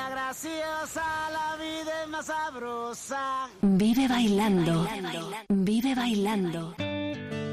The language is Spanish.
niña graciosa, la vida es más sabrosa. Vive bailando. Vive bailando.